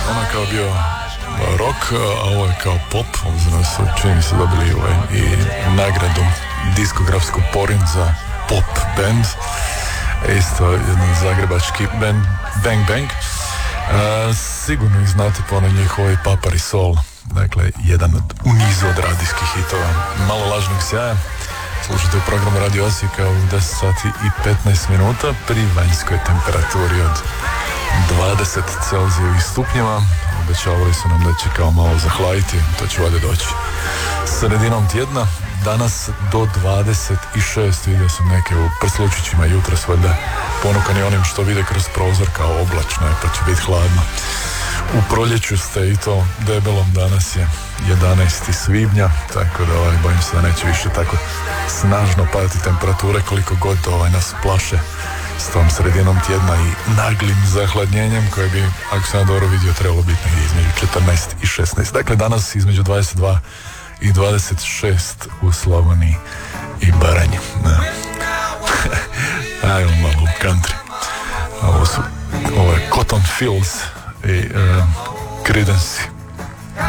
ono kao bio rock, a ovo je kao pop, obzirom su čini se dobili i nagradu diskografsku Porin za pop band. Isto jedan zagrebački band Bang Bang. Sigurno ih znate po onoj njihovoj Paparisol, dakle jedan u nizu od radijskih hitova. Malo lažnog sjaja. Slušajte u programu Radio Osijeka u 10 sati i 15 minuta pri vanjskoj temperaturi od 20 Celzijevih stupnjeva. Obećavali su nam da će kao malo zahladiti, to će valjda doći sredinom tjedna. Danas do 26, vidio sam neke u prslučićima jutros, valjda ponukani onim što vide kroz prozor kao oblačno je, pa će biti hladno. U proljeću ste i to debelom, danas je 11. svibnja, tako da bojim se da neće više tako snažno padati temperature koliko god nas plaše s tom sredinom tjedna i naglim zahladnjenjem koje bi, ako sam dobro vidio, trebalo biti negdje između 14 i 16. Dakle, danas između 22 i 26 u Slavoniji i Baranji. Ajmo malo u country. Ovo je Cotton Fields i Creedence.